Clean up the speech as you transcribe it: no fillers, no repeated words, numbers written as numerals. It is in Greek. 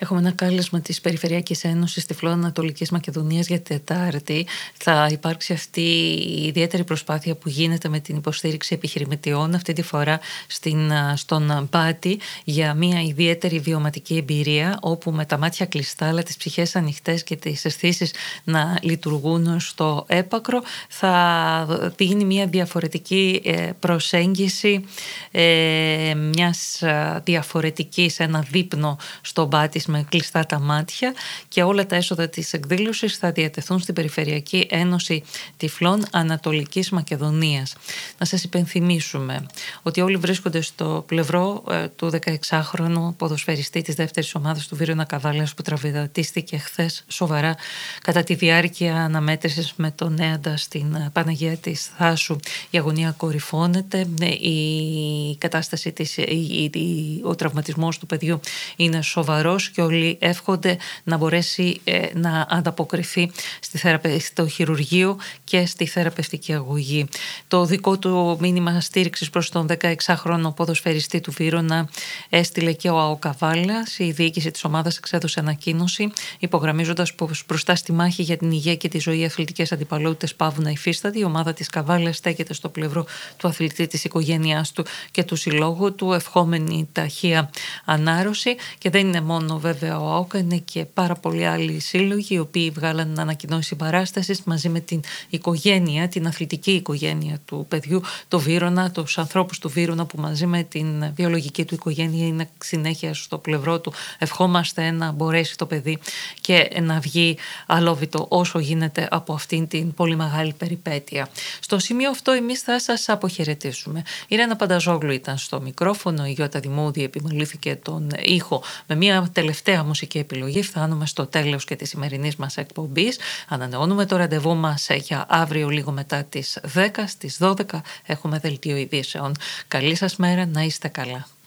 Έχουμε ένα κάλεσμα της Περιφερειακής Ένωσης Τυφλών Ανατολικής Μακεδονίας για Τετάρτη. Θα υπάρξει αυτή η ιδιαίτερη προσπάθεια που γίνεται με την υποστήριξη επιχειρηματιών, αυτή τη φορά στον Πάτη, για μια ιδιαίτερη βιωματική εμπειρία, όπου με τα μάτια κλειστά αλλά τις ψυχές ανοιχτές και τις αισθήσεις να λειτουργούν στο έπακρο, θα γίνει μια διαφορετική προσέγγιση μιας διαφορετικής, ένα δείπνο στον Πάτη με κλειστά τα μάτια, και όλα τα έσοδα της εκδήλωσης θα διατεθούν στην Περιφερειακή Ένωση Τυφλών Ανατολικής Μακεδονίας. Να σας υπενθυμίσουμε ότι όλοι βρίσκονται στο πλευρό του 16χρονου ποδοσφαιριστή της δεύτερης ομάδας του Βύρωνα Καβάλας, που τραυματίστηκε χθες σοβαρά κατά τη διάρκεια αναμέτρησης με τον Νέαντα στην Παναγία της Θάσου. Η αγωνία κορυφώνεται, η κατάσταση της, ο τραυματισμός του παιδιού είναι σοβαρός και όλοι εύχονται να μπορέσει να ανταποκριθεί στο χειρουργείο και στη θεραπευτική αγωγή. Το δικό του μήνυμα στήριξης προς τον 16χρονο ποδοσφαιριστή του Βύρωνα έστειλε και ο ΑΟ Καβάλας. Η διοίκηση της ομάδας εξέδωσε ανακοίνωση υπογραμμίζοντας πως μπροστά στη μάχη για την υγεία και τη ζωή, οι αθλητικές αντιπαλότητες παύουν να υφίστανται. Η ομάδα της Καβάλας στέκεται στο πλευρό του αθλητή, της οικογένειάς του και του συλλόγου του, ευχόμενη ταχεία ανάρρωση. Και δεν είναι μόνο βέβαια ο ΑΟΚ, είναι και πάρα πολλοί άλλοι σύλλογοι οι οποίοι βγάλαν ανακοινώσεις παράστασης μαζί με την οικογένεια, την αθλητική οικογένεια του παιδιού, το Βύρωνα, τους ανθρώπους του Βύρωνα που μαζί με την βιολογική του οικογένεια είναι συνέχεια στο πλευρό του. Ευχόμαστε να μπορέσει το παιδί και να βγει αλόβητο όσο γίνεται από αυτήν την πολύ μεγάλη περιπέτεια. Στο σημείο αυτό εμείς θα σας αποχαιρετήσουμε. Η Ρένα Πανταζόγλου ήταν στο μικρόφωνο, η Γιώτα Δημούδη επιμελήθηκε τον ήχο. Με μια τελευταία μουσική επιλογή φτάνουμε στο τέλος και της σημερινής μας εκπομπής. Ανανεώνουμε το ραντεβού μας για αύριο λίγο μετά τις 10. Στις 12 έχουμε δελτίο ειδήσεων. Καλή σας μέρα, να είστε καλά.